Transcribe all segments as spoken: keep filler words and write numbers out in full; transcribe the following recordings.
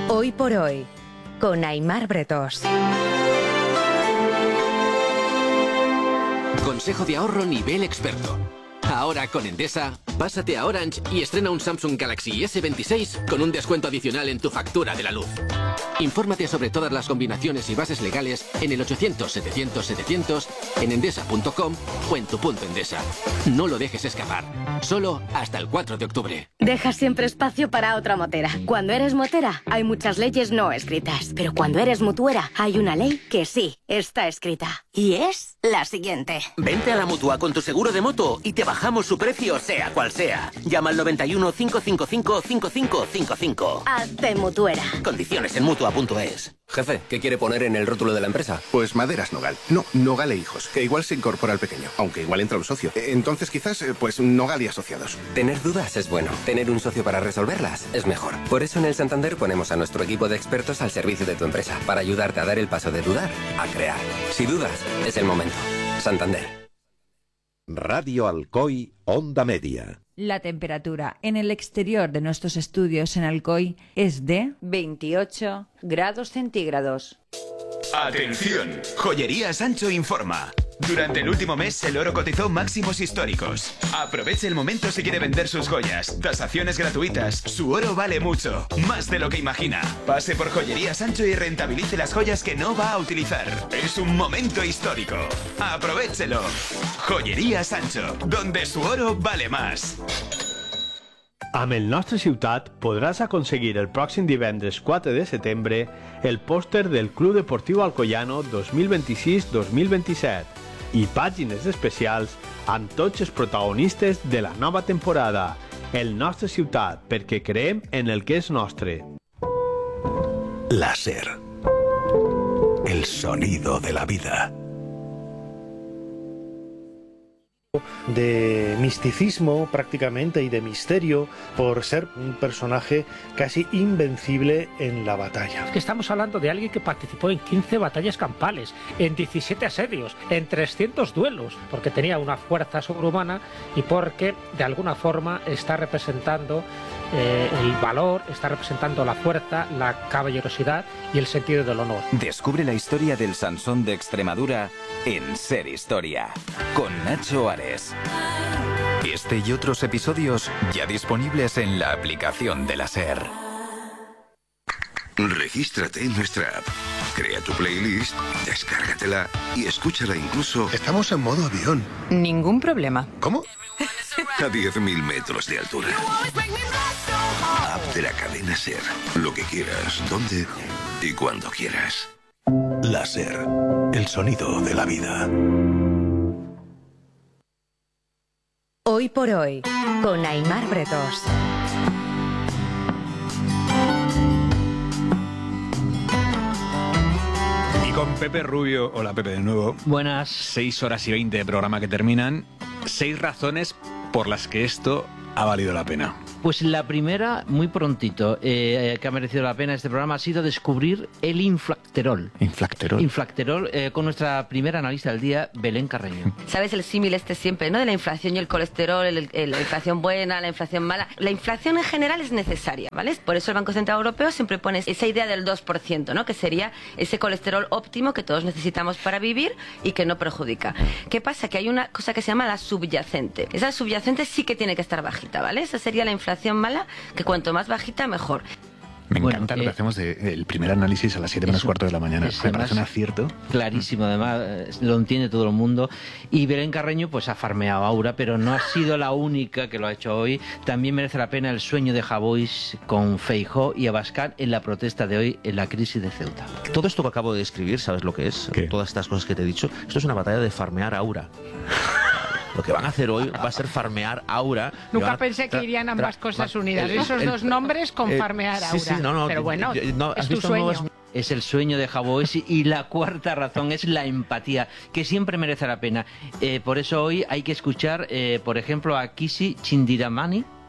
Hoy por hoy, con Aimar Bretós. Consejo de ahorro nivel experto. Ahora con Endesa, pásate a Orange y estrena un Samsung Galaxy ese veintiséis con un descuento adicional en tu factura de la luz. Infórmate sobre todas las combinaciones y bases legales en el ochocientos setecientos setecientos, en endesa punto com o en tu punto Endesa. No lo dejes escapar. Solo hasta el cuatro de octubre. Deja siempre espacio para otra motera. Cuando eres motera, hay muchas leyes no escritas. Pero cuando eres mutuera, hay una ley que sí está escrita. Y es la siguiente. Vente a la Mutua con tu seguro de moto y te bajamos su precio, sea cual sea. Llama al noventa y uno, cinco cinco cinco, cinco cinco cinco cinco. Hazte mutuera. Condiciones en mutua punto es. Jefe, ¿qué quiere poner en el rótulo de la empresa? Pues Maderas Nogal. No, Nogal e Hijos, que igual se incorpora al pequeño, aunque igual entra un socio. Entonces quizás, pues Nogal y Asociados. Tener dudas es bueno. Tener un socio para resolverlas es mejor. Por eso en el Santander ponemos a nuestro equipo de expertos al servicio de tu empresa, para ayudarte a dar el paso de dudar a crear. Si dudas, es el momento. Santander. Radio Alcoy, Onda Media. La temperatura en el exterior de nuestros estudios en Alcoy es de veintiocho grados centígrados. Atención, Joyería Sancho informa. Durante el último mes el oro cotizó máximos históricos. Aproveche el momento si quiere vender sus joyas. Tasaciones gratuitas. Su oro vale mucho, más de lo que imagina. Pase por Joyería Sancho y rentabilice las joyas que no va a utilizar. Es un momento histórico. Aprovéchelo. Joyería Sancho, donde su oro vale más. Amb el Nostra Ciutat podràs aconseguir el pròxim divendres quatre de setembre el pòster del Club Deportiu Alcoyano dos mil vint-i-sis dos mil vint-i-set i pàgines especials amb tots els protagonistes de la nova temporada. El Nostra Ciutat, perquè creem en el que és nostre. Láser. El sonido de la vida. De misticismo prácticamente y de misterio por ser un personaje casi invencible en la batalla. Que estamos hablando de alguien que participó en quince batallas campales, en diecisiete asedios, en trescientos duelos, porque tenía una fuerza sobrehumana y porque de alguna forma está representando eh, el valor, está representando la fuerza, la caballerosidad y el sentido del honor. Descubre la historia del Sansón de Extremadura en Ser Historia, con Nacho Ares. Este y otros episodios ya disponibles en la aplicación de la SER. Regístrate en nuestra app, crea tu playlist, descárgatela y escúchala incluso... Estamos en modo avión. Ningún problema. ¿Cómo? A diez mil metros de altura. App de la cadena SER. Lo que quieras, donde y cuando quieras. La SER, el sonido de la vida. Hoy por hoy, con Aimar Bretós. Y con Pepe Rubio. Hola Pepe de nuevo. Buenas. Seis horas y veinte de programa que terminan. Seis razones por las que esto ha valido la pena. Pues la primera, muy prontito, eh, que ha merecido la pena este programa, ha sido descubrir el inflacterol. Inflacterol. Inflacterol, eh, con nuestra primera analista del día, Belén Carreño. ¿Sabes el símil este siempre, no? De la inflación y el colesterol, el, el, la inflación buena, la inflación mala. La inflación en general es necesaria, ¿vale? Por eso el Banco Central Europeo siempre pone esa idea del dos por ciento, ¿no? Que sería ese colesterol óptimo que todos necesitamos para vivir y que no perjudica. ¿Qué pasa? Que hay una cosa que se llama la subyacente. Esa subyacente sí que tiene que estar bajita, ¿vale? Esa sería la inflación mala, que cuanto más bajita, mejor. Me Bueno, encanta eh, lo que hacemos del de, primer análisis a las siete menos cuarto de la mañana. Me parece un acierto. Clarísimo, además, eh, lo entiende todo el mundo. Y Belén Carreño pues ha farmeado a Aura, pero no ha sido la única que lo ha hecho hoy. También merece la pena el sueño de Javois con Feijóo y Abascal en la protesta de hoy en la crisis de Ceuta. Todo esto que acabo de describir, ¿sabes lo que es? ¿Qué? Todas estas cosas que te he dicho. Esto es una batalla de farmear a Aura. Lo que van a hacer hoy va a ser farmear Aura. Nunca pensé que irían ambas cosas unidas. el, Esos el, dos nombres con el, farmear Aura. Sí, sí, no, no, pero bueno, no, es tu sueño. Nuevas... Es el sueño de Javois. Y la cuarta razón es la empatía, que siempre merece la pena. Eh, por eso hoy hay que escuchar, eh, por ejemplo, a Kishi Chindiramani,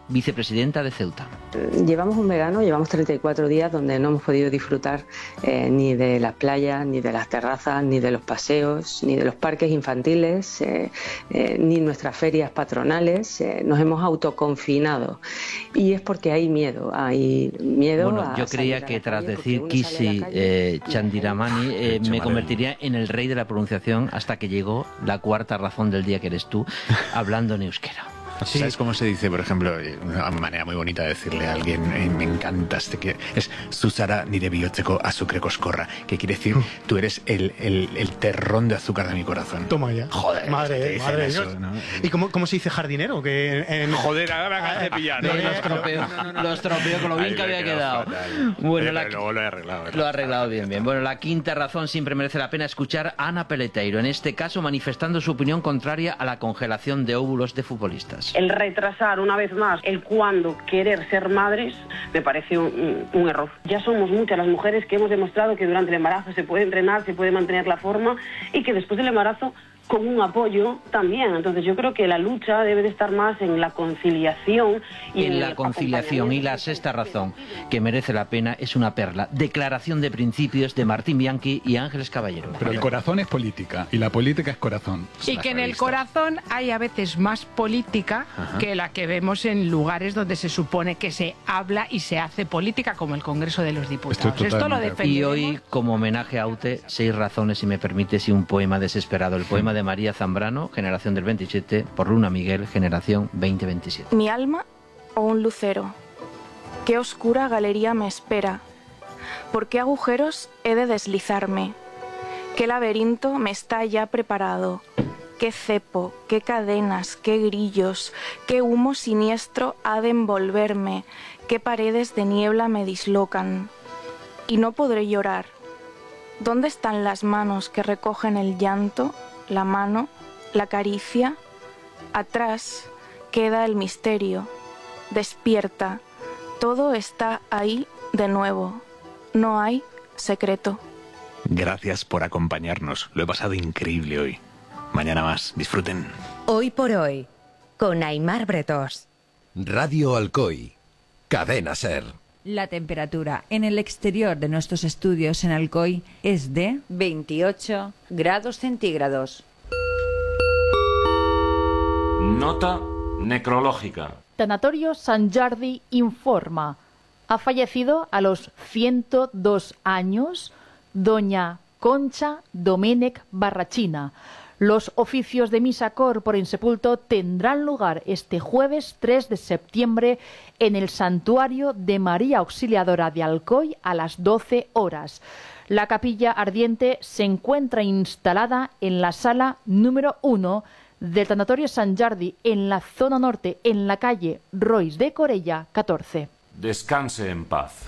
vicepresidenta de Ceuta. Llevamos un verano, llevamos treinta y cuatro días donde no hemos podido disfrutar eh, ni de las playas, ni de las terrazas, ni de los paseos, ni de los parques infantiles, eh, eh, ni nuestras ferias patronales. Eh, nos hemos autoconfinado y es porque hay miedo, hay miedo Bueno, a yo creía salir a que la tras calle, decir porque uno sale a Kisi la calle eh, Chandiramani eh, me convertiría en el rey de la pronunciación hasta que llegó la cuarta razón del día, que eres tú, hablando en euskera. Sí. ¿Sabes cómo se dice, por ejemplo, una manera muy bonita de decirle a alguien, eh, me encantas, que es Susara nire bihotzeko azukre koskorra, que quiere decir, tú eres el, el, el terrón de azúcar de mi corazón. Toma ya. Joder, madre, te dicen madre de eso, Dios. ¿no? ¿Y cómo, cómo se dice jardinero? Que en... Joder, ahora me acabas de pillar. No, ¿eh? los tropeo, No, no, no, los tropeo con lo bien Ahí que me había he quedado quedado. fatal. Bueno, Oye, la- pero luego lo he arreglado. ¿verdad? Lo ha arreglado bien, bien. Bueno, la quinta razón siempre merece la pena escuchar a Ana Peleteiro, en este caso manifestando su opinión contraria a la congelación de óvulos de futbolistas. El retrasar una vez más el cuándo querer ser madres me parece un, un error. Ya somos muchas las mujeres que hemos demostrado que durante el embarazo se puede entrenar, se puede mantener la forma y que después del embarazo con un apoyo también. Entonces yo creo que la lucha debe de estar más en la conciliación y en, En la el conciliación. Y la sexta razón que merece la pena es una perla. Declaración de principios de Martín Bianchi y Ángeles Caballero. Pero el corazón es política y la política es corazón. Y que en el corazón hay a veces más política Ajá. que la que vemos en lugares donde se supone que se habla y se hace política, como el Congreso de los Diputados. Esto lo Y defendemos. hoy, como homenaje a Aute, seis razones, si me permites, y un poema desesperado. El poema de María Zambrano, generación del veintisiete, por Luna Miguel, generación veinte veintisiete. Mi alma o un lucero. Qué oscura galería me espera. ¿Por qué agujeros he de deslizarme? ¿Qué laberinto me está ya preparado? ¿Qué cepo, qué cadenas, qué grillos, qué humo siniestro ha de envolverme? ¿Qué paredes de niebla me dislocan? Y no podré llorar. ¿Dónde están las manos que recogen el llanto, la mano, la caricia? Atrás queda el misterio. Despierta. Todo está ahí de nuevo. No hay secreto. Gracias por acompañarnos. Lo he pasado increíble hoy. Mañana más. Disfruten. Hoy por hoy, con Aimar Bretos. Radio Alcoy. Cadena Ser. La temperatura en el exterior de nuestros estudios en Alcoy es de veintiocho grados centígrados. Nota necrológica. Tanatorio Sant Jordi informa. Ha fallecido a los ciento dos años doña Concha Domènech Barrachina. Los oficios de misa corpore insepulto tendrán lugar este jueves tres de septiembre en el Santuario de María Auxiliadora de Alcoy a las doce horas. La capilla ardiente se encuentra instalada en la sala número uno del Tanatorio Sant Jordi, en la zona norte, en la calle Rois de Corella catorce. Descanse en paz.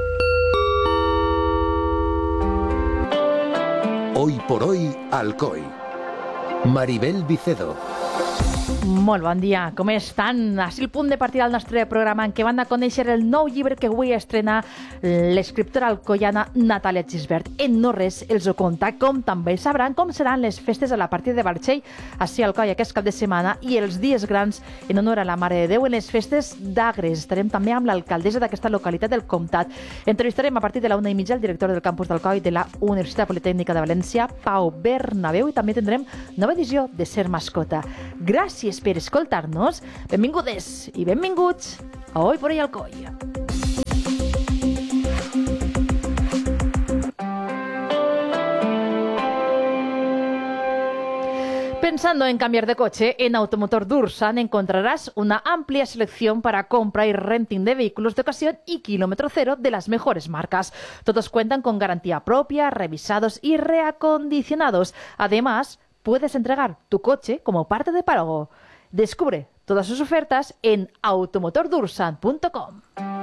Hoy por hoy, Alcoy. Maribel Vicedo. Molt bon dia, com estan? Així el punt de partida del nostre programa en què van a conèixer el nou llibre que avui estrena l'escriptora alcoiana Natàlia Gisbert. En no res els ho conta, com també sabran com seran les festes a la partida de Barxell, així al Alcoi aquest cap de setmana, i els dies grans en honor a la Mare de Déu en les festes d'Agres. Estarem també amb l'alcaldessa d'aquesta localitat del Comtat. Entrevistarem a partir de la una i mitja el director del campus d'Alcoi de la Universitat Politècnica de València, Pau Bernabéu, i també tindrem nova edició de Ser Mascota. Gràcies per escoltar-nos. Benvingudes i benvinguts a Hoy por Hoy Alcoy. Pensando en cambiar de coche, en Automotor Dursan encontrarás una amplia selección para compra y renting de vehículos de ocasión y kilómetro cero de las mejores marcas. Todos cuentan con garantía propia, revisados y reacondicionados. Además, puedes entregar tu coche como parte de pago. Descubre todas sus ofertas en automotor dursan punto com.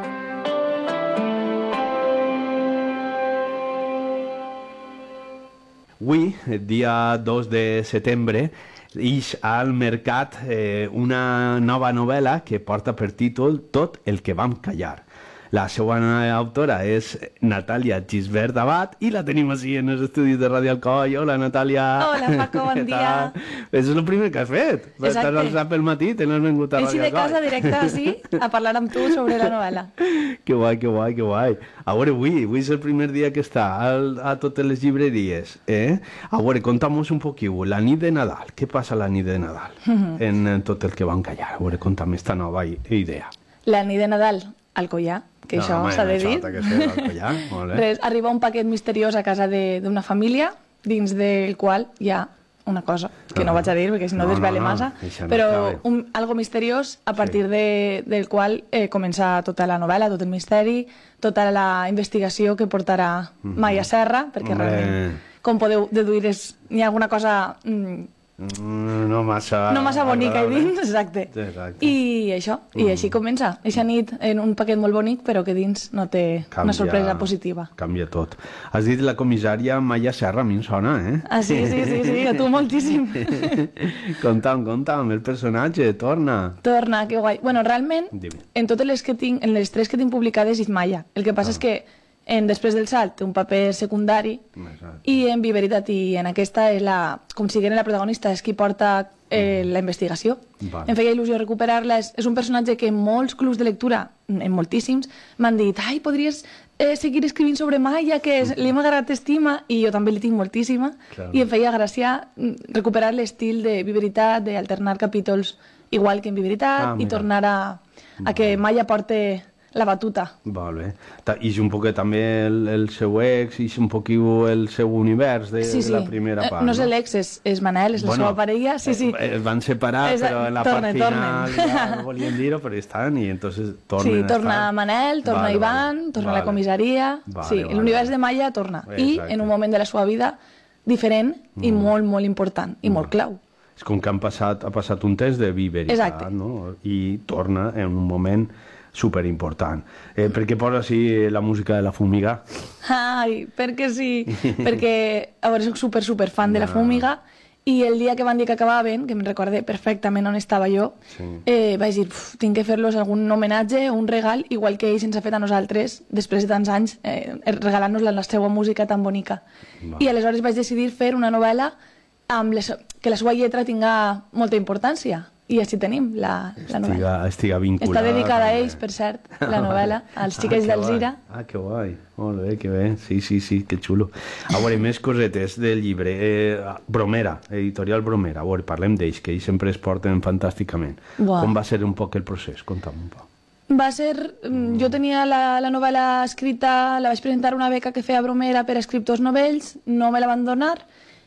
Avui, el dia dos de setembre, ix al mercat eh, una nova novel·la que porta per títol Tot el que vam callar. La seva autora és Natàlia Gisbert Abad i la tenim així en els estudis de Ràdio Alcoi. Hola, Natàlia. Hola, Paco, bon dia. És el primer que has fet. Exacte. Estàs al Rap al matí, te n'has vingut a Ràdio Alcoi. Així de casa, directe, sí, a parlar amb tu sobre la novel·la. Que guai, que guai, que guai. A veure, avui, avui és el primer dia que està al, a totes les llibreries. Eh? A veure, conta'm-nos un poquiu. La nit de Nadal. Què passa la nit de Nadal? en, en tot el que van callar. A veure, conta'm esta nova idea. La nit de Nadal, Alcoià, que no, això home, s'ha de dir. Que sí, Alcoià. Molt bé. Res, arriba un paquet misteriós a casa d'una família, dins del qual hi ha una cosa que no, no vaig a dir perquè si no, no desvele no, no, massa, no però un, algo misteriós a partir sí. de, del qual eh, comença tota la novel·la, tot el misteri, tota la investigació que portarà mm-hmm. Maia Serra, perquè Hombre. realment, com podeu deduir, és, hi ha alguna cosa mm, mm, no massa no massa bonica i dins, exacte. exacte. I això, mm. i així comença. Eixa nit en un paquet molt bonic, però que dins no té canvia, una sorpresa positiva. Canvia tot. Has dit la comissària Maia Serra, a mi em sona, eh? Ah, sí, sí, sí, sí, a tu moltíssim. Conta'm, conta'm, el personatge, torna. Torna, que guai. Bueno, realment, Dime. en totes les que tinc, en les tres que tinc publicades és Maia. El que passa ah. és que en Després del salt té un paper secundari Exacte. i en Viveritat i en aquesta és la, com si era la protagonista, és qui porta eh, la investigació. Vale. Em feia il·lusió recuperar-la. És, és un personatge que en molts clubs de lectura, en moltíssims, m'han dit ai, podries eh, seguir escrivint sobre Maia, que és, li hem agarrat estima, i jo també li tinc moltíssima, claro. i em feia gràcia recuperar l'estil de Viveritat, d'alternar capítols igual que en Viveritat, ah, i tornar a, a que Maia porte la batuta. Val bé. I un poquet també el, el seu ex, i un poquiu el seu univers de, sí, sí. de la primera part. No és l'ex, és, és Manel, és la bueno, seva parella. Sí, sí. Es van separar, Esa, però en la torne, part final ja no volien dir-ho, però estan, i entonces tornen sí, torna a Manel, torna vale, Ivan, vale. torna vale. la comissaria. Vale, sí, vale, l'univers vale. de Maia torna. Exacte. I en un moment de la seva vida diferent i mm. molt, molt important, i mm. molt clau. És com que han passat, ha passat un test de Viveritat, no? I torna en un moment superimportant. Eh, per què posa així la música de La Fúmiga? Ai, perquè sí, perquè a veure, soc super, super fan de La Fúmiga i el dia que van dir que acabaven, que me'n recorde perfectament on estava jo, sí. eh, vaig dir, tinc que fer-los algun homenatge o un regal, igual que ells ens ha fet a nosaltres, després de tants anys, eh, regalant-nos la, la seva música tan bonica. Va. I aleshores vaig decidir fer una novel·la amb les, que la seva lletra tinga molta importància. I així tenim la, la novel·la. Estiga vinculada. Està dedicada a ells, per cert, la novel·la, als xiquets ah, d'Alzira. Ah, que guai. Molt bé, que bé. Sí, sí, sí, que xulo. A veure, més cosetes del llibre. Eh, Bromera, editorial Bromera. A veure, parlem d'ells, que ells sempre es porten fantàsticament. Uau. Com va ser un poc el procés? Conta'm un poc. Va ser... Jo tenia la, la novel·la escrita, la vaig presentar una beca que feia Bromera per a escriptors novells, no me la van donar,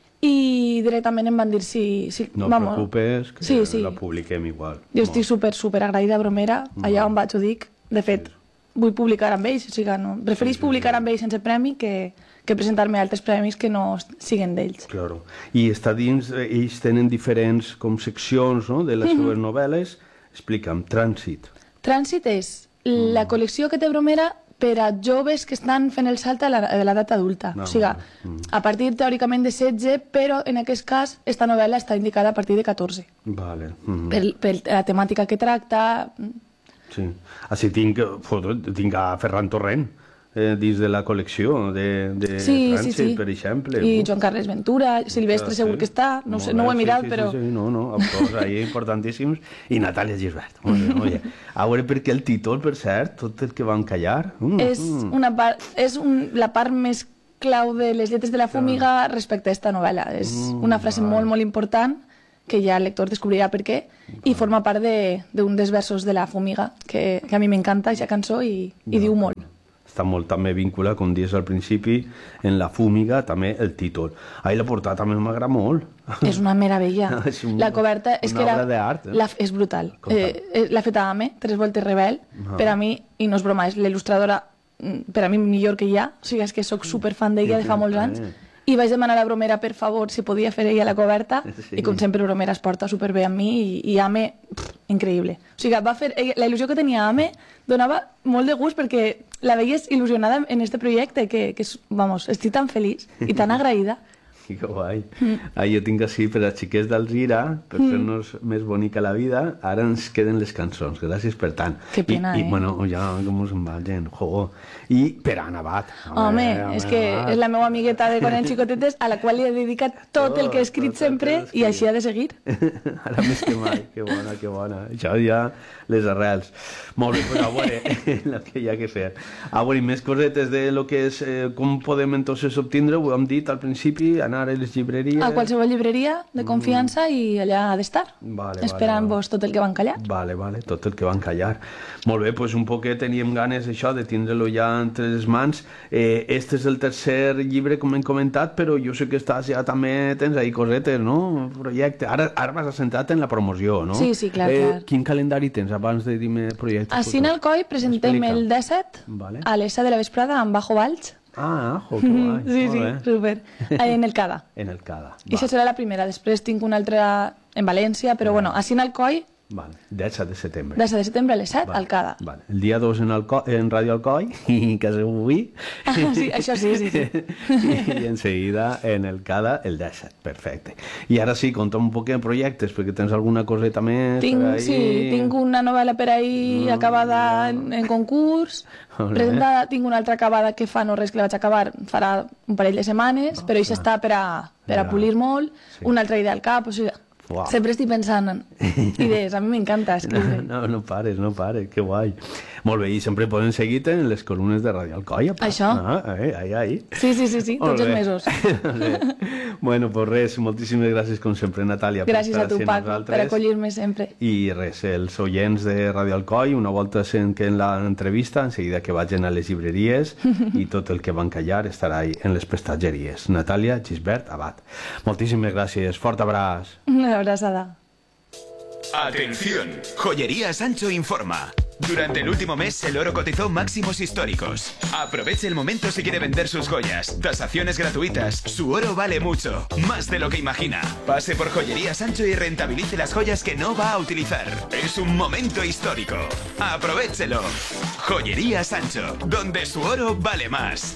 i directament em van dir si... si no et vamos. preocupes, que sí, sí. la publiquem igual. Jo estic super, super agraïda a Bromera, allà on vaig ho dic. De fet, vull publicar amb ells, o sigui, no. Preferís sí, sí, publicar sí. amb ells sense premi que, que presentar-me altres premis que no siguen d'ells. Claro. I està dins, ells tenen diferents com seccions, no?, de les seves novel·les. Explica'm, Trànsit. Trànsit és la col·lecció que té Bromera per a joves que estan fent el salt a l'edat adulta. No, o sigui, mm. a partir teòricament de setze, però en aquest cas esta novel·la està indicada a partir de catorze. Vale. Mm. Per, per la temàtica que tracta... Sí. Així tinc, tinc a Ferran Torrent eh, dins de la col·lecció de, de sí, Trànsit, sí, sí. per exemple. I Joan Carles Ventura, Silvestre sí. segur que està, no, sé, no ho he mirat, sí, sí, però... Sí, sí, no, no, autors ahí importantíssims. I Natàlia Gisbert. Oye, a veure, perquè el títol, per cert, tot el que van callar... Mm, és mm. una part, és un, la part més clau de les lletres de La Fúmiga respecte a esta novel·la. És mm, una frase vale. molt, molt important, que ja el lector descobrirà per què, vale. i forma part d'un dels versos de La Fúmiga, que, que a mi m'encanta, aquesta cançó, i, i vale. diu molt. Està molt també vinculat, com dius al principi, en La Fúmiga, també el títol. Ahí la portada també m'agrada molt. És una meravella. és un, la coberta és una que era, obra d'art. Eh? La, és brutal. Eh, L'ha fet a Ame, Tres voltes rebel, ah. per a mi, i no és broma, és l'il·lustradora per a mi millor que hi ha, o sigui, és que sóc superfan d'ella de fa molts anys, i vaig demanar a Bromera, per favor, si podia fer ella la coberta, sí. i com sempre Bromera es porta superbé amb mi, i, i Ame, pff, increïble. O sigui, va fer, ella, la il·lusió que tenia Ame donava molt de gust, perquè la veies il·lusionada en este projecte, que, que vamos, estic tan feliç i tan agraïda. Que guai. Ah, jo tinc així per a xiquets d'Alzira, per Mm. fer-nos més bonica la vida, ara ens queden les cançons. Gràcies per tant. Que pena, I, i eh? bueno, ja com us en vagin, jo. I per Anna Abad. Home, és que és la meva amigueta de quan eren xicotetes a la qual li he dedicat tot el que he escrit sempre i així ha de seguir. Ara més que mai, que bona, que bona. Això ja les arrels. Molt bé, però a veure, el que hi ha que fer. A veure, més cosetes de lo que és, eh, com podem entonces obtindre, ho hem dit al principi, anar a les llibreries... A qualsevol llibreria de confiança i allà ha d'estar, Vale, esperant-vos tot el que van callar. Vale, vale, tot el que van callar. Molt bé, doncs un poquet teníem ganes això de tindre-lo ja entre les mans. Eh, este és el tercer llibre, com hem comentat, però jo sé que estàs ja també, tens ahí cosetes, no? Projecte. Ara, ara vas centrat en la promoció, no? Sí, sí, clar, eh, clar. Quin calendari tens abans de dir-me projecte? A Cine Alcoi presentem Explica. el disset Vale. a l'Essa de la vesprada amb Bajo Valls. Ah, jo, que guai. Sí, Molt sí, bé. super. En el CADA. En el CADA. I això serà la primera. Després tinc una altra en València, però bueno, a Cine Alcoi, Vale, disset de setembre. des de setembre a les set, Vale. al CADA. Vale. El dia dos en, Alco en Ràdio Alcoi, que se avui. Ah, sí, això sí, sí, sí. I enseguida en el CADA el disset, perfecte. I ara sí, conta'm un poc de projectes, perquè tens alguna coseta més Tinc, per ahí. sí, tinc una novel·la per ahir Mm, acabada en, en concurs, Ole. presentada, tinc una altra acabada que fa no res que la vaig acabar, farà un parell de setmanes, però això està per a, per a Ja. polir molt, Sí. una altra idea al cap, o sigui, Uau. sempre estic pensant en idees, a mi m'encanta escriure. No, no pares, no pares, que guai. Molt bé, i sempre poden seguir-te en les columnes de Ràdio Alcoi. apa. Això. Ah, eh, ahí, ahí. Sí, sí, sí, sí, Molt tots els bé. mesos. Sí. Bueno, pues res, moltíssimes gràcies com sempre, Natàlia. per Gràcies estar a tu, sent Paco, nosaltres. per acollir-me sempre. I res, els oients de Ràdio Alcoi, una volta sent que en l'entrevista, en seguida que vagin a les llibreries i tot el que van callar estarà ahí en les prestatgeries. Natàlia Gisbert Abad. Moltíssimes gràcies, fort abraç. Una abraçada. Atención, Joyería Sancho informa. Durante el último mes el oro cotizó máximos históricos. Aproveche el momento si quiere vender sus joyas. Tasaciones gratuitas. Su oro vale mucho, más de lo que imagina. Pase por Joyería Sancho y rentabilice las joyas que no va a utilizar. Es un momento histórico. Aprovéchelo. Joyería Sancho, donde su oro vale más.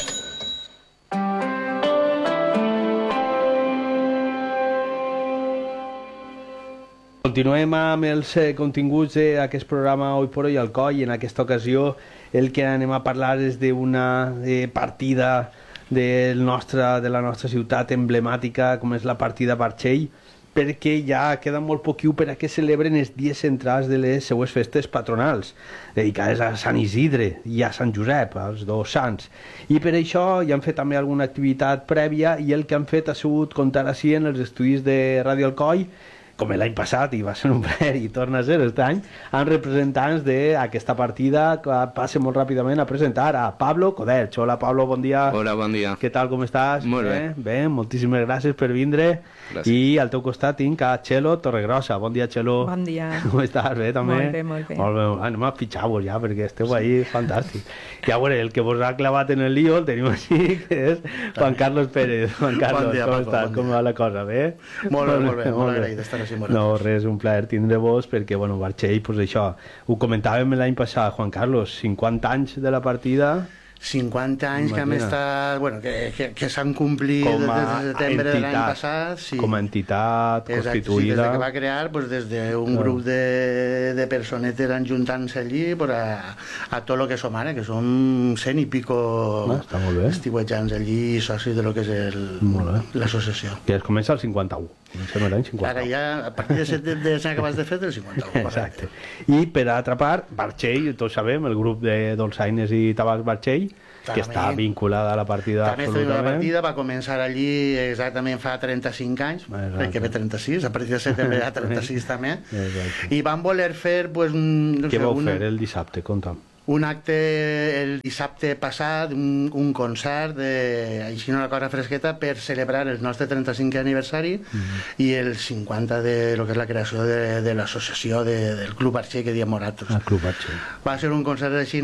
Continuem amb els eh, continguts d'aquest programa Hoy por Hoy Alcoi. En aquesta ocasió el que anem a parlar és d'una eh, partida del nostre, de la nostra ciutat emblemàtica com és la partida Barxell, perquè ja queda molt poquiu per a que celebren els dies centrals de les seues festes patronals, dedicades a Sant Isidre i a Sant Josep, els dos sants. I per això ja han fet també alguna activitat prèvia i el que han fet ha sigut comptar així en els estudis de Ràdio Alcoi, com l'any passat, i va ser un plaer i torna a ser aquest any, amb representants d'aquesta partida que passa molt ràpidament a presentar a Pablo Coderch. Hola Pablo, bon dia. Hola, bon dia. Què tal, com estàs? Molt bé. Bé, bé, moltíssimes gràcies per vindre. Gràcies. I al teu costat tinc a Txelo Torregrossa. Bon dia, Txelo. Bon dia. Com estàs? Bé, també? Molt bé, molt bé. Molt bé. Anem a pitjar-vos ja, perquè esteu ahí fantàstic. I a veure, el que vos ha clavat en el lío el tenim així, que és Juan Carlos Pérez. Juan Carlos, Bon dia, com Paco, estàs? bon Com va la cosa? Bé? Molt bé, molt bé, molt agraït d'estar així amb No, res, un plaer tindre-vos, perquè, bueno, Barxell, pues això, ho comentàvem l'any passat, Juan Carlos, cinquanta anys de la partida... cinquanta anys que hem Imagina. estat, bueno, que, que, que s'han complit Com des a de setembre de l'any entitat, passat. Sí. com a entitat Exacte, sí, des constituïda... de que va crear, pues, des d'un Clar. grup de, de personetes enjuntant-se allí pues, a, a tot el que som ara, que som cent i pico Ah, està molt bé. estiuetjants allí, socis de lo que és el- Molt bé. l'associació. Que es comença el cinquanta-u, comencem l'any cinquanta-u. Ara ja, a partir de setembre de acabats de fer del cinquanta-u. Exacte. I per altra part, Barxell, tots sabem, el grup de dolçaines i tabacs Barxell, que També. està vinculada a la partida També està la absolutament. partida, va començar allí exactament fa trenta-cinc anys, crec que ve trenta-sis, a partir de setembre ja trenta-sis també, Exacte. i van voler fer pues, un, no Què sé, vau una, fer el dissabte? Conta'm. un acte el dissabte passat, un, un concert, de, així una cosa fresqueta, per celebrar el nostre trenta-cinquè aniversari Mm-hmm. i el cinquanta de lo que és la creació de, de l'associació de, del Club Barxell que diem nosaltres. El Club Barxell. Va ser un concert així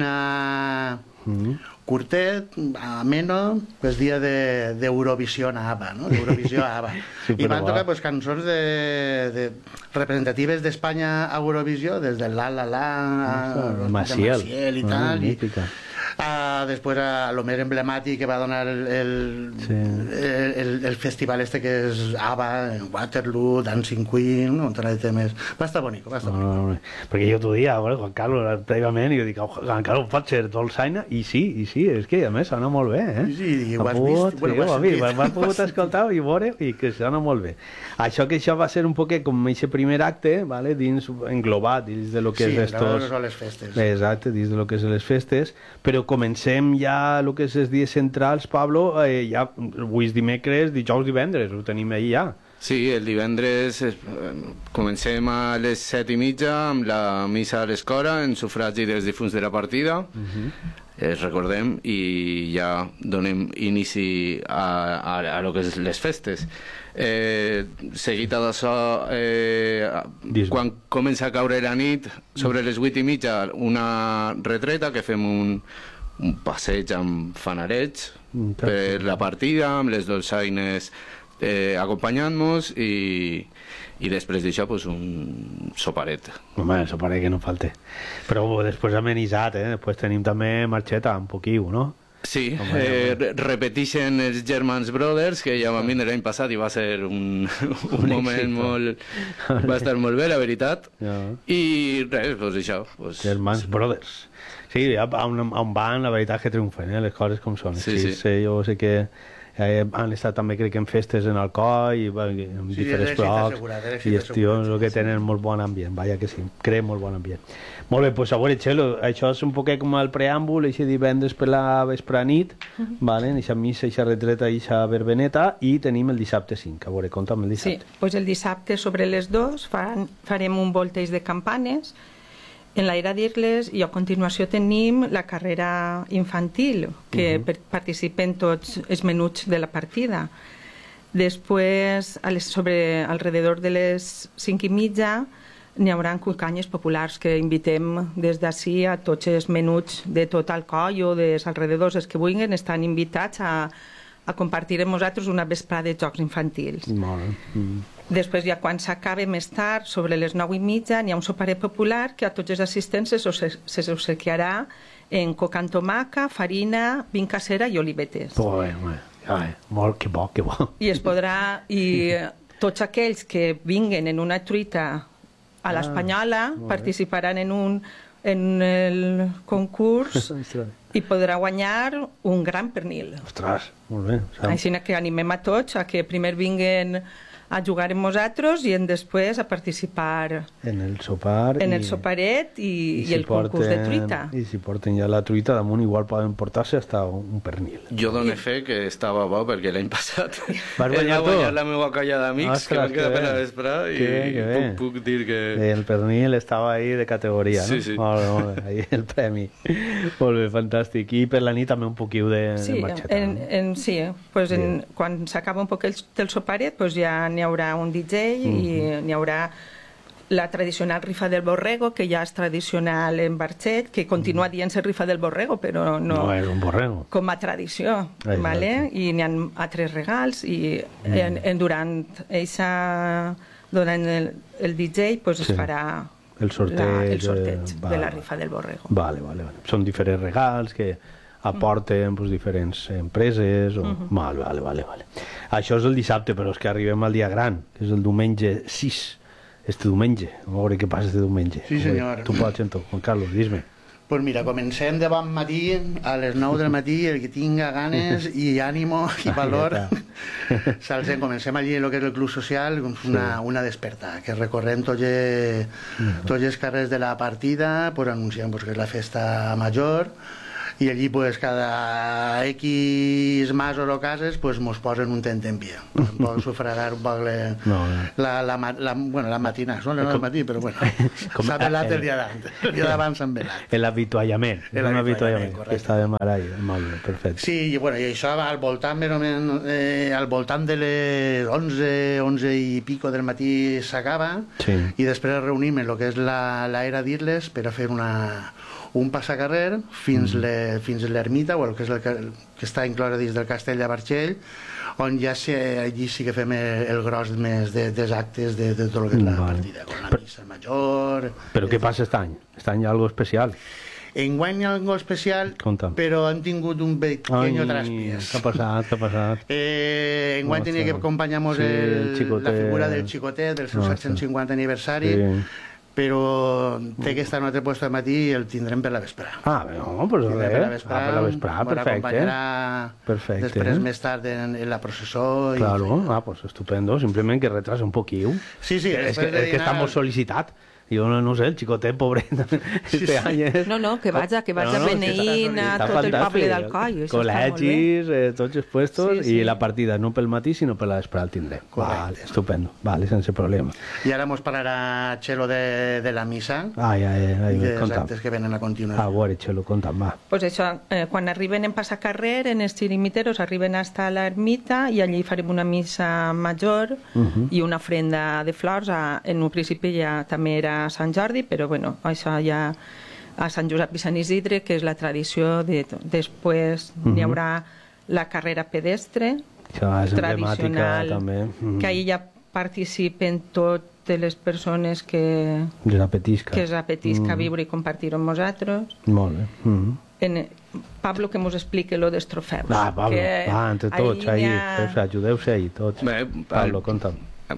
Mm. curtet, ameno, pues dia de- d'Eurovisió a ABBA, no? D'Eurovisió a ABBA. I van Superguai. tocar pues, cançons de, de representatives d'Espanya a Eurovisió, des del La La La, a, Ah, de Maciel. Maciel i Ah, tal. I, mítica. a després a lo més emblemàtic que va donar el, el, sí. el, el, el festival este que és ABBA, Waterloo, Dancing Queen, un munt de temes. Va estar bonic, va estar bonic. No, no, no. Perquè jo t'ho dia, bueno, Juan Carlos, prèviament, i jo dic, oh, Juan Carlos pot ser dolçaina, i sí, i sí, és que a més sona molt bé, eh? Sí, sí, i ho has pogut, vist, bueno, sí, ho has sentit. Ho has pogut escoltar i veure, i que sona molt bé. Això que això va ser un poquet com aquest primer acte, vale, dins, englobat, dins de lo que sí, és estos... Sí, les festes. Exacte, dins de lo que és les festes, però comencem ja el que és els dies centrals, Pablo, eh, ja avui és dimecres, dijous, divendres, ho tenim ahir ja. Sí, el divendres eh, comencem a les set i mitja amb la missa a l'escora en sufragi dels difunts de la partida. Uh-huh. eh, recordem, i ja donem inici a, a, a lo que és les festes. Eh, seguit d'això, eh, quan comença a caure la nit, sobre les vuit i mitja, una retreta que fem un, un passeig amb fanarets mm, per la partida, amb les dolçaines eh, acompanyant-nos, i, i després d'això pues, un soparet. Home, el soparet que no falte. Però després amenitzat, eh? Després tenim també marxeta, un poquiu, no? Sí, eh, repeteixen els Germans Brothers, que ja van vindre l'any passat i va ser un, un, un moment molt... va estar molt bé, la veritat. Ja. I res, doncs això. Pues... Germans Brothers. Sí, on, on van, la veritat que triomfen, eh, les coses com són. Sí, sí. sí jo sé que eh, han estat també, crec que en festes en Alcoi, en sí, diferents blocs, i els tios que tenen molt bon ambient, vaja que sí, creen molt bon ambient. Molt bé, doncs a veure, Txelo, això és un poquet com el preàmbul, això divendres per la vespre nit, uh-huh. vale? Eixa missa, eixa retreta, eixa verbeneta, i tenim el dissabte cinc. A veure, conta'm el dissabte. Sí, doncs el dissabte sobre les dues fan, farem un volteig de campanes en l'Era d'Irles, i a continuació tenim la carrera infantil, que uh-huh. participen tots els menuts de la partida. Després, a les, sobre alrededor de les cinc i mitja, n'hi haurà cucanyes populars que invitem des d'ací a tots els menuts de tot el coll o dels alrededors, els que vulguin, estan invitats a, a compartir amb nosaltres una vesprada de jocs infantils. Molt bé. Mm. Després, ja quan s'acaba més tard, sobre les nou i mitja, n'hi ha un soparet popular que a tots els assistents se obsequiarà en coca amb tomaca, farina, vin casera i olivetes. Molt bé, molt bé. Ai, molt, que bo, que bo. I es podrà... I tots aquells que vinguen en una truita a l'espanyola ah, participaran en un en el concurs i podrà guanyar un gran pernil. Ostres, molt bé. Així que animem a tots a que primer vinguen a jugar amb nosaltres i en després a participar en el sopar en el i, soparet i, i, i si el porten, concurs de truita. I si porten ja la truita damunt, igual poden portar-se hasta un pernil. Jo dono fe que estava bo, perquè l'any passat vas guanyar va guanyar la meva colla d'amics, que van quedar per a vespre, i que puc, puc dir que... El pernil estava ahí de categoria, sí, no? Sí, molt bé, molt bé, ahí el premi. Molt bé, fantàstic. I per la nit també un poquiu de, sí, de marxeta. En, en, sí, pues en, quan s'acaba un poc el, del soparet, pues ja n'hi haurà un D J i uh-huh. n'hi haurà la tradicional rifa del borrego, que ja és tradicional en Barxet, que continua uh-huh. dient-se rifa del borrego, però no, no és un borrego. Com a tradició, vale? I n'hi ha altres regals, i uh-huh. en, en durant eixa, durant el, el D J pues, sí. es farà el sorteig, la, el sorteig va, de la rifa del borrego. Vale, vale, vale. Són diferents regals que aporten pues, diferents empreses o... uh-huh. vale, vale, vale, vale. Això és el dissabte, però és que arribem al dia gran, que és el diumenge sis, este diumenge, a veure què passa este diumenge. Sí, senyor. Tu pots, Xento, Juan Carlos, dis-me. Pues mira, comencem de bon matí, a les nou del matí, el que tinga ganes i ànimo i valor. Salsem, comencem allí en el que és el Club Social, una, una desperta, que recorrem tots tots els carrers de la partida, pues anunciem pues, que és la festa major, i allí pues, cada X masos o cases pues, mos posen un tent en pie. Un poc sufragar un poc le, no, no. La, la, la, bueno, la matina, són les nou del matí, però bueno, s'ha velat el dia d'abans. El dia d'abans s'han velat. L'avituallament. L'avituallament, que està de mar ahí. Molt bé, perfecte. Sí, i, bueno, i això al voltant, més o menys, eh, al voltant de les onze, onze i pico del matí s'acaba, sí. I després es reunim en el que és l'Era d'Irles per a fer una... un passacarrer fins, mm. le, fins a l'ermita, o el que, és el que, que està inclòs dins del castell de Barxell, on ja sé, allí sí que fem el, el gros més de, dels actes de, de tot el que és la vale. Partida, con la missa major... Però què passa aquest any? Aquest any hi ha alguna especial? Enguany hi ha algo especial, Conta'm. però han tingut un pequeño traspiés. Què ha passat? Què ha passat? Eh, enguany tenia que acompanyar-nos Sí, el, el xicotet. la figura del xicotet, del seu No, set-cents cinquanta aniversari, Sí. però té que estar en un altre puesto de matí i el tindrem per la vesprà. Ah, no, pues Tindrem res. per la vesprà, Ah, per la vesprà, ens perfecte. acompanyarà Perfecte. després més tard en, en la processó. Claro, ah, pues estupendo. Simplement que retrasa un poquiu. Sí, sí, És que, després de és que dinar- està molt sol·licitat. Jo no, no sé, el xicotet, pobret, este any és... No, no, que vaig, que vaig No, a no, que beneint a està tot el fantàstic. poble d'Alcoi. Això està molt bé. Col·legis, eh, tots els puestos, Sí, sí. i la partida no pel matí, sinó per la vesprà el tindrem. Vale, estupendo, vale, sense problema. I ara mos parlarà Txelo de, de la missa Ai, ai, ai, i dels conta'm. actes que venen a continuació. A veure, Txelo, conta'm, va. Pues això, eh, quan arriben en passacarrer, en els xirimiteros, arriben hasta l'ermita i allí farem una missa major Mhm. i una ofrenda de flors. A, en un principi ja també era Sant Jordi, però bueno, això ja a Sant Josep i Sant Isidre, que és la tradició de... Després Mhm. hi haurà la carrera pedestre, Això és emblemàtica, tradicional, també. Mhm. que ahir ja participen totes les persones que, Les apetisca. que es apetisca Mhm. viure i compartir amb nosaltres. Molt bé. Mhm. En, Pablo, que mos explique lo dels trofeus. Va, Pablo, que va, entre tots, ahí, n'hi ha- pues, ajudeu-se ahí, tots. Bé, Pablo, el- conta'm.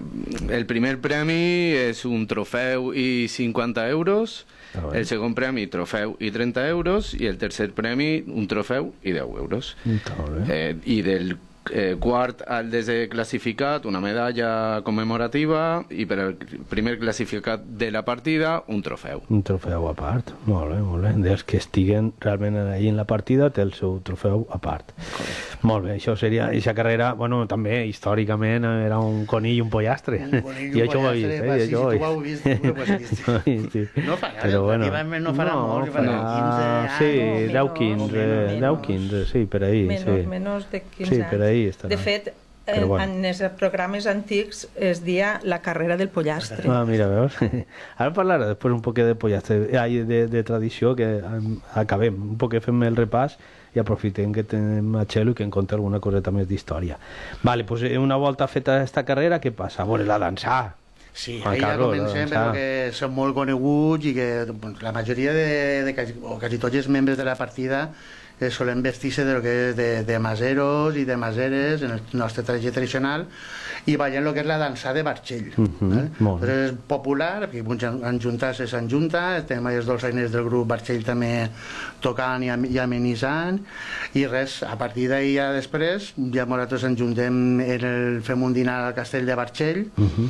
El primer premi és un trofeu i cinquanta euros, el segon premi trofeu i trenta euros i el tercer premi un trofeu i deu euros. Està molt bé. Eh, I del eh, quart al desè classificat una medalla commemorativa i per al primer classificat de la partida un trofeu. Un trofeu a part, molt bé, molt bé. Dels que estiguen realment allí en la partida té el seu trofeu a part. Molt bé, això seria... Aquesta carrera, bueno, també històricament era un conill i un pollastre. Un conill i I un això ho he pollastre, vist, va, eh? sí, Jo ho he si tu ho has vist, tu ho has vist. Ho he vist, sí. No farà, Però bueno, relativament no farà molt, farà quinze sí, anys, deu, o quinze, menys. deu, quinze, sí, per ahí, Menys, sí. menys de quinze Sí, per ahí estarà. De fet, Però en, bueno. en els programes antics es dia la carrera del pollastre. Ah, mira, veus? Ara parlaré després un poc de pollastre, ai, de, de tradició, que em, acabem, un poc fem el repàs i aprofitem que tenim a Txelo i que en conta alguna coseta més d'història. Vale, pues una volta feta esta carrera, què passa? A veure, la dansar. Sí, Juan ahí ja Carlos, comencem, la però dansar. que són molt coneguts i que doncs, la majoria de, de quasi, o quasi tots els membres de la partida eh, solen vestir-se de lo que és de, de maseros i de maseres en el nostre traje tradicional i ballen el que és la dansa de Barxell. Mhm, eh? molt bé. Però és popular, perquè uns en, en juntar-se se'n junta, estem els dolçainers del grup Barxell també tocant i, am- i amenitzant, i res, a partir d'ahir ja després, ja nosaltres ens juntem, en el, fem un dinar al castell de Barxell, Mhm.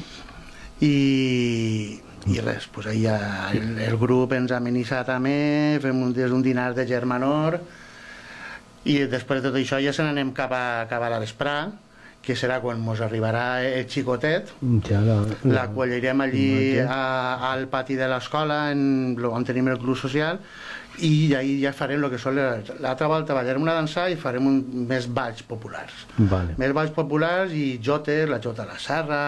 i, i res, pues ahí ja el, el grup ens amenitza també, fem un, des un dinar de germanor i després de tot això ja se n'anem cap a, cap a la vesprà, que serà quan mos arribarà el xicotet, Ja la, l'acollirem allí a, al pati de l'escola en, lo- on tenim el club social i ahí ja farem el que són les- l'altra volta ballarem una dansa i farem un, més balls populars Vale. més balls populars i jotes, la jota a la serra,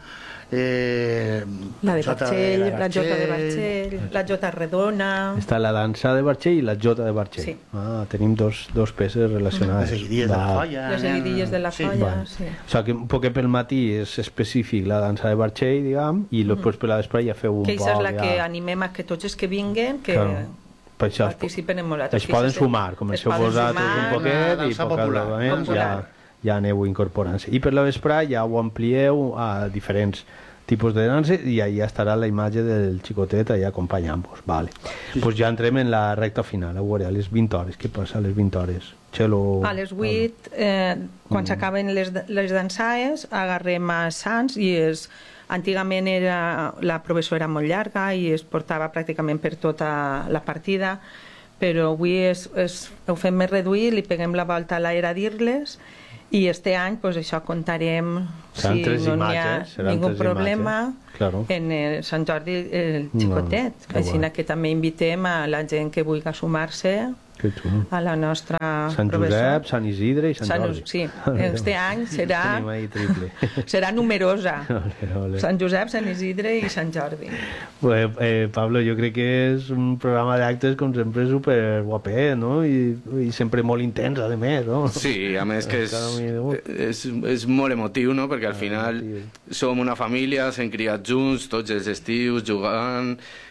eh, La de jota Barxell, la jota de Barxell, la jota redona... Està la dansa de Barxell i la jota de Barxell. Sí. Ah, tenim dos, dos peces relacionades. Les seguidilles de la colla. Les seguidilles de la colla, Vale. sí. O sigui que un poc pel matí és específic la dansa de Barxell, diguem, i després per la vespre ja feu un Que poc... això és la ja... que animem a que tots els que vinguen que Claro. Per això es, participen en nosaltres. es poden sumar, comenceu vosaltres un poquet i dansa poc popular, altre ja, popular. ja aneu incorporant-se. I per la vespre ja ho amplieu a diferents tipus de dansa i allà estarà la imatge del xicotet allà acompanyant-vos. Vale. Pues ja entrem en la recta final, a veure, a les vint hores. Què passa a les vint hores? Txelo... A les vuit, eh, quan Mm. s'acaben les, les dansaes, agarrem a Sants i és... Antigament era, la professora era molt llarga i es portava pràcticament per tota la partida, però avui és, és, ho fem més reduït, li peguem la volta a l'era d'Irles i este any pues, això contarem Seran si tres no n'hi ha imatges, seran ningú tres problema imatges, claro. en el Sant Jordi el xicotet. que Així guai. que també invitem a la gent que vulgui sumar-se Que xulo. a la nostra Sant professora. Josep, Sant Isidre i Sant, Sant- Jordi. sí, este any serà- Tenim ahí triple. Serà numerosa. Ole, ole. Sant Josep, Sant Isidre i Sant Jordi. Pues, eh, Pablo, jo crec que és un programa d'actes com sempre super guapet, no? I, i sempre molt intens, a més, no? Sí, a més que és, Cada minut. és, és molt emotiu, no? Perquè al final som una família, s'hem criat junts, tots els estius, jugant,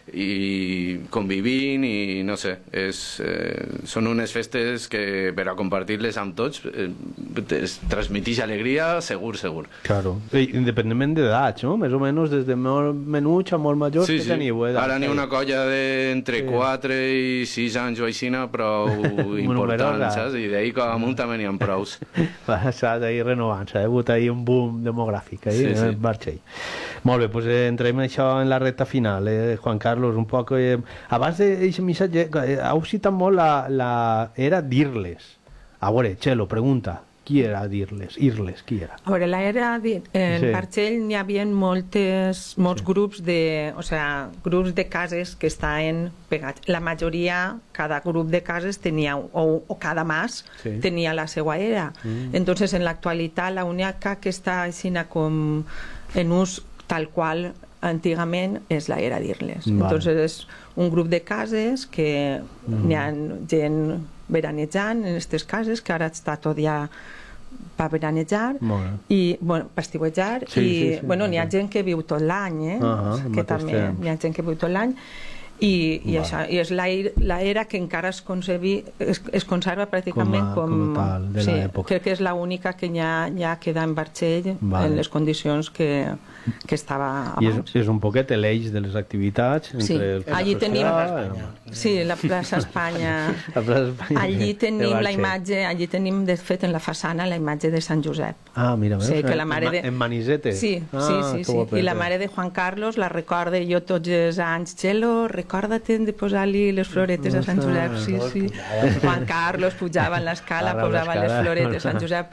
i convivint i no sé, és, eh, són unes festes que per a compartir-les amb tots eh, es transmitix alegria segur, segur. Claro, independentment d'edats, no? Més o menys des de molt menuts a molt majors sí, que sí. teniu. Eh, Ara n'hi ha una colla d'entre sí. quatre i sis anys o aixina, prou important, saps? I d'ahir com amunt també n'hi ha prous. Saps, ahir renovant-se, ha hagut ahir un boom demogràfic ahir, sí, sí. en Barxell. Molt bé, doncs eh, entrem en això en la recta final, eh, Juan Carlos, un poc... Eh, abans d'aquest missatge, eh, heu citat molt la, la era d'Irles. A veure, Txelo, pregunta, qui era d'Irles? Irles, qui era? A veure, la era en sí. Barxell n'hi havia moltes, molts sí. grups de, o sea, grups de cases que estaven pegats. La majoria, cada grup de cases tenia, o, o cada mas sí. tenia la seva era. Mm. Entonces, en l'actualitat, la única que està així com en ús tal qual antigament és la era d'Irles. Vale. Entonces és un grup de cases que mm. n'hi ha gent veranejant en aquestes cases, que ara està tot ja per veranejar i, bueno, per estiuejar sí, i, sí, sí, bueno, n'hi ha gent que viu tot l'any, eh? Uh -huh, que també n'hi ha gent que viu tot l'any i, i, això, i és l'era que encara es, concebi, es, es conserva pràcticament com, a, com, com tal de sí, l'època. Crec que és l'única que ja, ja queda en Barxell vale. En les condicions que, que estava abans. I és, és un poquet l'eix de les activitats entre sí. el allí tenim sí, la plaça Espanya, la plaça Espanya allí tenim la imatge, allí tenim de fet en la façana la imatge de Sant Josep. Ah, mira, veus? Sí, que la mare de... en Manisetes? Sí, ah, sí, sí, sí. I la mare de Juan Carlos la recorda jo tots els anys, Txelo, recorda-te'n de posar-li les floretes a Sant Josep. Sí, sí. Juan Carlos pujava en l'escala, posava les floretes a Sant Josep.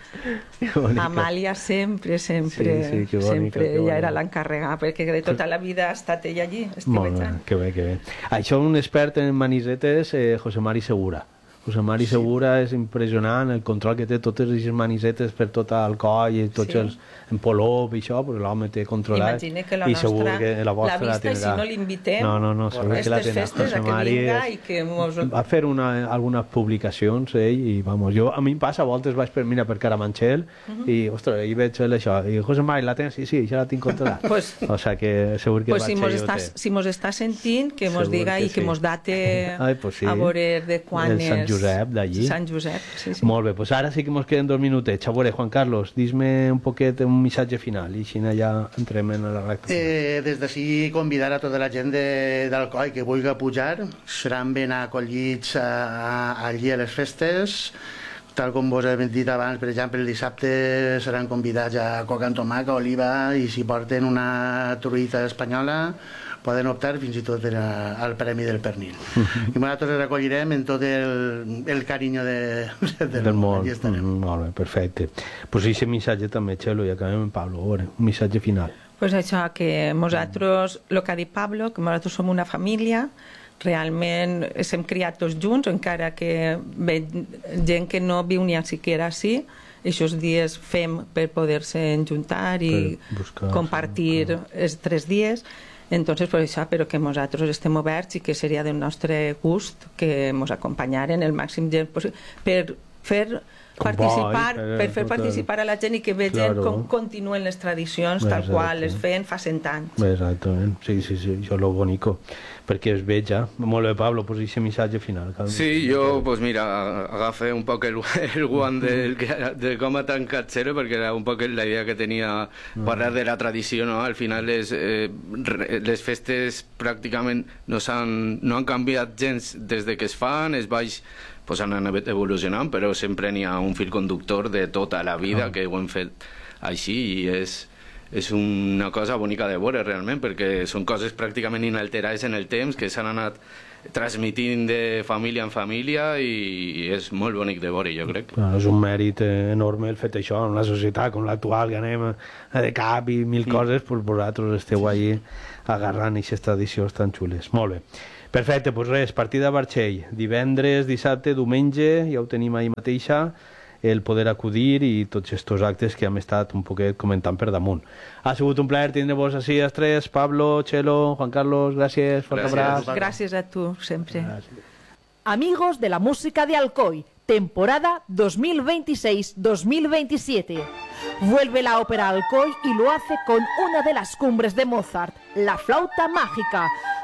Amàlia sempre, sempre, sí, sí, sempre, ella era l'encarregada, perquè de tota la vida ha estat ella allí, estiuejant. Que bé, que bé. Això un expert en Manisetes, eh, José Mari Segura. José Mari sí. Segura és impressionant el control que té totes les manisetes per tot el coll i tots sí. els en polop i això, perquè l'home té controlat. Imagina que la i nostra segur que la, vostra la vista, la i si no l'invitem no, no, no, segur que la tindrà. Festes a que vinga i que mos... Va fer una, algunes publicacions ell i vamos, jo, a mi em passa, a voltes vaig per, mira, per Carabanchel uh -huh. i, ostres, hi veig això, i José Mari, la tens? Sí, sí, ja la tinc controlat. Pues, o sea que segur que pues vaig si mos, estàs, si mos està sentint, que mos segur diga que i que sí. mos date Ai, pues sí. a veure de quan el és... Sant Josep d'allí. Sant Josep, sí, sí. Molt bé, doncs ara sí que ens queden dos minutets. A veure, Juan Carlos, dis-me un poquet un missatge final i així ja entrem en la recta. Eh, des d'ací convidar a tota la gent d'Alcoi que vulgui pujar, seran ben acollits a, a, allí a les festes. Tal com vos he dit abans, per exemple, el dissabte seran convidats a coca amb tomàquet, oliva, i si porten una truita espanyola poden optar fins i tot a, al Premi del Pernil. Uh-huh. I nosaltres els recollirem en tot el, el carinyo de, de, del, del món. Mm, molt bé, perfecte. Pues aquest missatge també, Txelo, i acabem amb Pablo. A veure, un missatge final. Pues això, que nosaltres, el que ha dit Pablo, que nosaltres som una família, realment hem criat tots junts, encara que ve gent que no viu ni siquiera així, aquests dies fem per poder-se enjuntar i buscar, compartir buscar. Els tres dies. Entonces, per això, però que nosaltres estem oberts i que seria del nostre gust que ens acompanyaren el màxim gent possible per fer participar, Vai, per fer participar a la gent i que vegin claro. Com continuen les tradicions tal Exacte. Qual les feien fa cent anys. Exactament, sí, sí, sí, això és lo bonico, perquè es veig ja. Molt bé, Pablo, pues aquest missatge final. Sí, jo, pues mira, agafe un poc el, el guant del, de com ha tancat Txelo, perquè era un poc la idea que tenia parlar de la tradició, no? Al final les, eh, les festes pràcticament no, han, no han canviat gens des de que es fan, es baix pues han anat evolucionant, però sempre n'hi ha un fil conductor de tota la vida oh. que ho hem fet així i és, és una cosa bonica de veure realment, perquè són coses pràcticament inalterades en el temps que s'han anat transmitint de família en família i és molt bonic de veure, jo crec. Clar, és un mèrit enorme el fet això, en una societat com l'actual que anem de cap i mil mm. coses, pues vosaltres esteu allí agarrant aquestes tradicions tan xules. Molt bé. Perfecte, doncs res, partida a Barxell, divendres, dissabte, diumenge, ja ho tenim ahir mateixa, el poder acudir i tots aquests actes que hem estat un poquet comentant per damunt. Ha sigut un plaer tindre-vos així els tres, Pablo, Txelo, Juan Carlos, gràcies, fort abraç. Gràcies a tu, sempre. Gràcies. Amigos de la música de Alcoy, temporada dos mil veintiséis dos mil veintisiete. Vuelve la ópera Alcoy y lo hace con una de las cumbres de Mozart, la flauta mágica,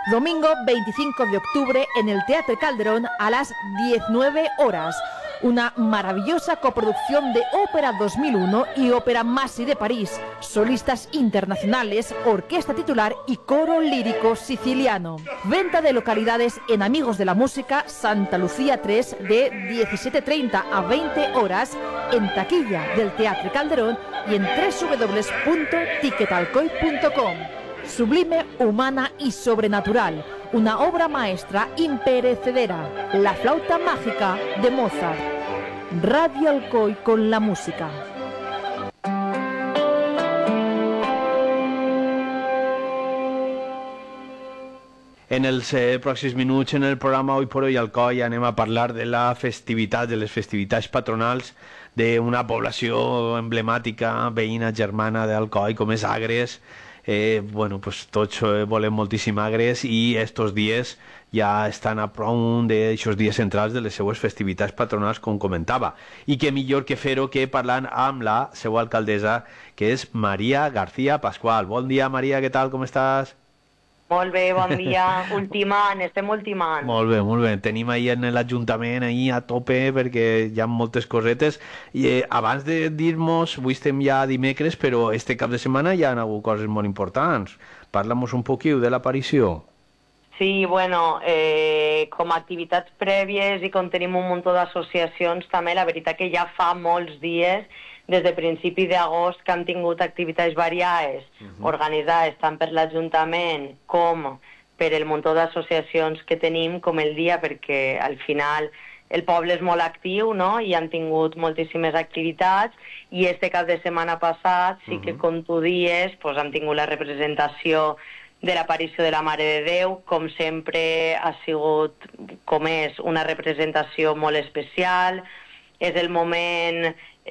Domingo veinticinco de octubre en el Teatro Calderón a las diecinueve horas. Una maravillosa coproducción de Ópera dos mil uno y Ópera Massi de París, solistas internacionales, orquesta titular y coro lírico siciliano. Venta de localidades en Amigos de la Música, Santa Lucía tres, de diecisiete treinta a veinte horas, en taquilla del Teatro Calderón y en doble u doble u doble u punto ticketalcoy punto com. Sublime, humana y sobrenatural. Una obra maestra imperecedera. La flauta mágica de Mozart. Radio Alcoy con la música. En els eh, pròxims minuts en el programa Hoy por Hoy Alcoi anem a parlar de la festivitat, de les festivitats patronals d'una població emblemàtica, veïna germana d'Alcoi, com és Agres. Eh, bueno, pues tots eh, volem moltíssim Agres i estos dies ja estan a prop d'aixòs dies centrals de les seues festivitats patronals, com comentava. I què millor que fer-ho que parlant amb la seva alcaldessa, que és Maria García Pascual. Bon dia, Maria, què tal, com estàs? Molt bé, bon dia. Ultimant, estem ultimant. Molt bé, molt bé. Tenim ahir en l'Ajuntament ahir a tope perquè hi ha moltes cosetes. I eh, abans de dir-nos, avui estem ja dimecres, però este cap de setmana hi ha hagut coses molt importants. Parla-nos un poquiu de l'aparició. Sí, bueno, eh, com a activitats prèvies i com tenim un munt d'associacions també, la veritat que ja fa molts dies, des de principi d'agost, que han tingut activitats variades, uh-huh. organitzades tant per l'Ajuntament com per el munt d'associacions que tenim com el dia, perquè al final el poble és molt actiu, no?, i han tingut moltíssimes activitats, i este cap de setmana passat, sí que, com tu dies, pues, han tingut la representació de l'aparició de la Mare de Déu. Com sempre ha sigut, com és, una representació molt especial. És el moment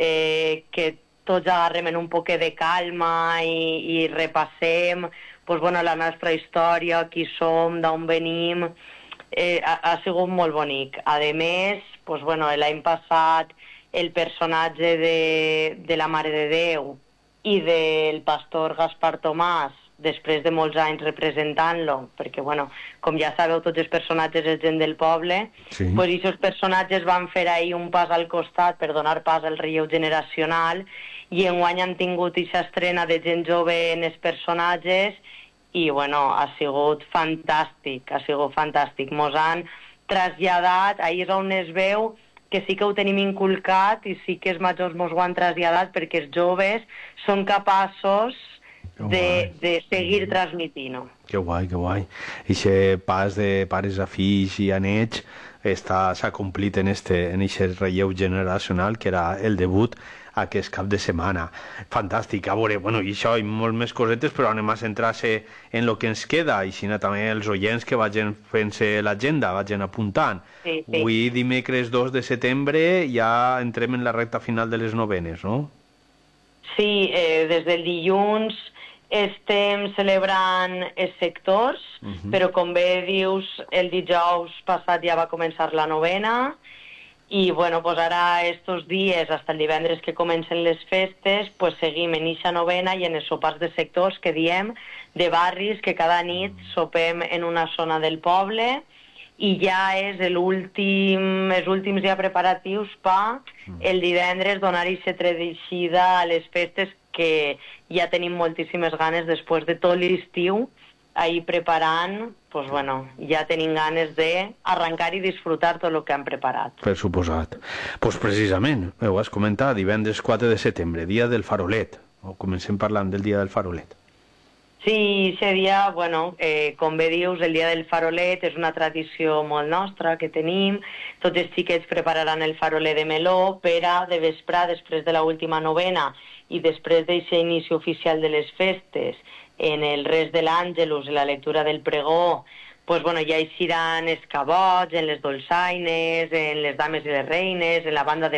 eh, que tots agarrem en un poquet de calma i, i repassem pues, bueno, la nostra història, qui som, d'on venim. Eh, ha, ha sigut molt bonic. A més, pues, bueno, l'any passat el personatge de, de la Mare de Déu i del pastor Gaspar Tomàs, després de molts anys representant-lo, perquè, bueno, com ja sabeu, tots els personatges és gent del poble, sí. Pues aquests personatges van fer ahir un pas al costat per donar pas al relleu generacional, i enguany han tingut aquesta estrena de gent jove en els personatges, i, bueno, ha sigut fantàstic, ha sigut fantàstic. Mos han traslladat, ahir és on es veu que sí que ho tenim inculcat i sí que els majors mos ho han traslladat, perquè els joves són capaços de, de seguir transmitint-ho. Que guai, que guai. Ixe pas de pares a fills i a nets s'ha complit en este en este relleu generacional que era el debut aquest cap de setmana. Fantàstic. A veure, bueno, i això i molt més cosetes, però anem a centrar-se en el que ens queda, i si no també els oients que vagin fent-se l'agenda, vagin apuntant. Sí, sí. Avui, dimecres dos de setembre, ja entrem en la recta final de les novenes, no? Sí, eh, des del dilluns estem celebrant els sectors, uh-huh. però com bé dius, el dijous passat ja va començar la novena, i bueno, pues ara estos dies, fins el divendres que comencen les festes, pues seguim en eixa novena i en els sopars de sectors que diem, de barris, que cada nit sopem en una zona del poble, i ja és l'últim, els últims ja preparatius per el divendres donar eixa tradició a les festes que ja tenim moltíssimes ganes després de tot l'estiu, ahir preparant, pues bueno, ja tenim ganes d'arrencar i disfrutar tot el que han preparat. Per suposat. Pues precisament, ho has comentat, divendres quatre de setembre, dia del farolet. O comencem parlant del dia del farolet. Sí, aquest dia, bueno, eh, com bé dius, el dia del farolet és una tradició molt nostra que tenim. Tots els xiquets prepararan el farolet de meló per a de vesprar, després de l'última novena i després d'aquest inici oficial de les festes, en el res de l'Àngelus, en la lectura del pregó, pues, bueno, ja eixiran els cabots, en les dolçaines, en les dames i les reines, en la banda de